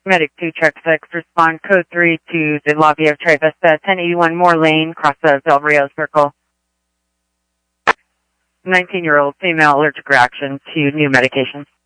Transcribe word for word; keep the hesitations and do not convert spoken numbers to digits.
Medic two, Truck six, respond code three to the lobby of Trivesta, ten eighty-one Moore Lane, cross the Del Rio Circle. nineteen-year-old female allergic reaction to new medications.